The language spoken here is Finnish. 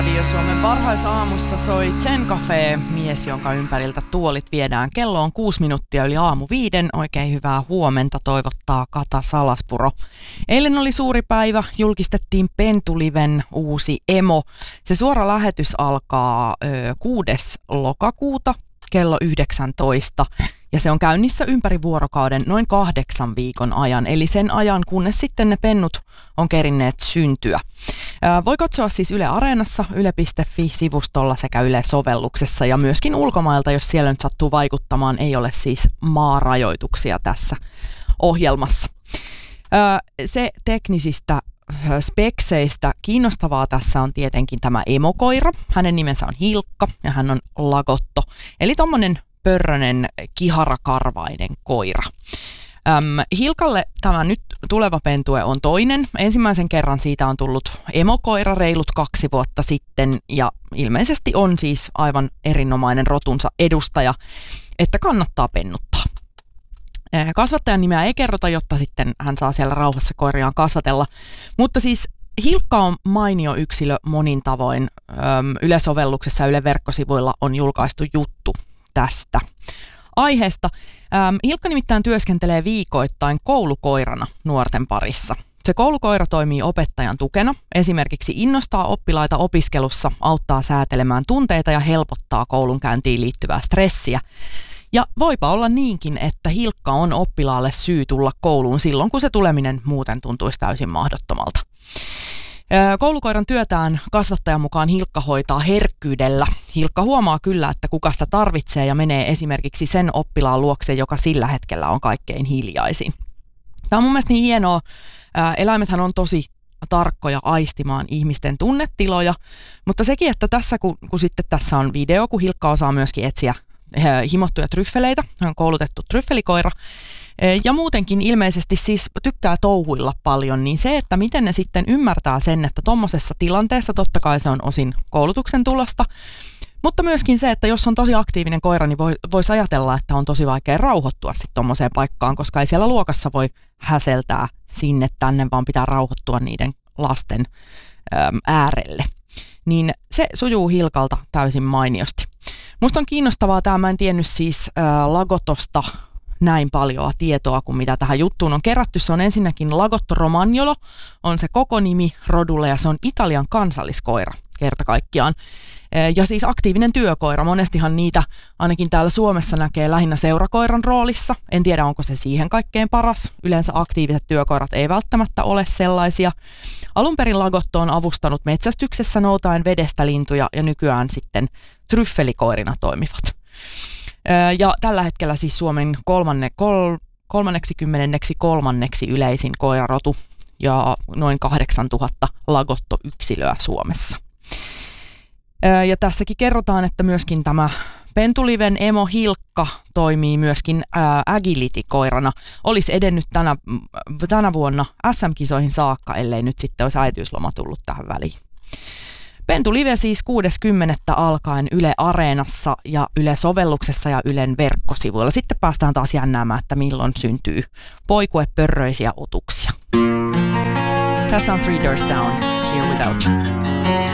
Radio Suomen varhaisaamussa soi Zen Cafe, mies, jonka ympäriltä tuolit viedään. Kello on 6 minuuttia yli aamu 5. Oikein hyvää huomenta toivottaa Kata Salaspuro. Eilen oli suuri päivä, julkistettiin Pentuliven uusi emo. Se suora lähetys alkaa 6. lokakuuta kello 19. Ja se on käynnissä ympäri vuorokauden noin 8 viikon ajan, eli sen ajan, kunnes sitten ne pennut on kerinneet syntyä. Voi katsoa siis Yle Areenassa, yle.fi-sivustolla sekä Yle-sovelluksessa ja myöskin ulkomailta, jos siellä nyt sattuu vaikuttamaan, ei ole siis maarajoituksia tässä ohjelmassa. Se teknisistä spekseistä kiinnostavaa tässä on tietenkin tämä emokoira. Hänen nimensä on Hilkka ja hän on lagotto, eli tommonen pörrönen kiharakarvainen koira. Hilkalle tämä nyt tuleva pentue on toinen. Ensimmäisen kerran siitä on tullut emokoira reilut 2 vuotta sitten ja ilmeisesti on siis aivan erinomainen rotunsa edustaja, että kannattaa pennuttaa. Kasvattajan nimeä ei kerrota, jotta sitten hän saa siellä rauhassa koiriaan kasvatella, mutta siis Hilkka on mainio yksilö monin tavoin. Yle-sovelluksessa ja Yle-verkkosivuilla on julkaistu juttu tästä aiheesta. Hilkka nimittäin työskentelee viikoittain koulukoirana nuorten parissa. Se koulukoira toimii opettajan tukena, esimerkiksi innostaa oppilaita opiskelussa, auttaa säätelemään tunteita ja helpottaa koulunkäyntiin liittyvää stressiä. Ja voipa olla niinkin, että Hilkka on oppilaalle syy tulla kouluun silloin, kun se tuleminen muuten tuntuisi täysin mahdottomalta. Koulukoiran työtään kasvattajan mukaan Hilkka hoitaa herkkyydellä. Hilkka huomaa kyllä, että kuka sitä tarvitsee ja menee esimerkiksi sen oppilaan luokse, joka sillä hetkellä on kaikkein hiljaisin. Tämä on mun mielestä niin hienoa. Eläimethän on tosi tarkkoja aistimaan ihmisten tunnetiloja, mutta sekin, että tässä kun sitten tässä on video, kun Hilkka osaa myöskin etsiä himottuja tryffeleitä, hän on koulutettu tryffelikoira, ja muutenkin ilmeisesti siis tykkää touhuilla paljon, niin se, että miten ne sitten ymmärtää sen, että tommosessa tilanteessa totta kai se on osin koulutuksen tulosta, mutta myöskin se, että jos on tosi aktiivinen koira, niin voisi ajatella, että on tosi vaikea rauhoittua sitten tommoseen paikkaan, koska ei siellä luokassa voi häseltää sinne tänne, vaan pitää rauhoittua niiden lasten äärelle. Niin se sujuu Hilkalta täysin mainiosti. Musta on kiinnostavaa tämä, mä en tiennyt siis lagotosta näin paljon tietoa kuin mitä tähän juttuun on kerätty. Se on ensinnäkin Lagotto romagnolo, on se koko nimi rodulle ja se on Italian kansalliskoira kerta kaikkiaan. Ja siis aktiivinen työkoira, monestihan niitä ainakin täällä Suomessa näkee lähinnä seurakoiran roolissa. En tiedä, onko se siihen kaikkein paras. Yleensä aktiiviset työkoirat ei välttämättä ole sellaisia. Alun perin Lagotto on avustanut metsästyksessä noutaen vedestä lintuja ja nykyään sitten tryffelikoirina toimivat. Ja tällä hetkellä siis Suomen 33. yleisin koirarotu ja noin 8000 Lagotto-yksilöä Suomessa. Ja tässäkin kerrotaan, että myöskin tämä Pentuliven emo Hilkka toimii myöskin agility-koirana. Olisi edennyt tänä vuonna SM-kisoihin saakka, ellei nyt sitten olisi äitiysloma tullut tähän väliin. Pentulive siis 6.10. alkaen Yle Areenassa ja Yle-sovelluksessa ja Ylen verkkosivuilla. Sitten päästään taas jännäämään, että milloin syntyy poikuepörröisiä otuksia. Tässä on Three Doors Down, Here Without You.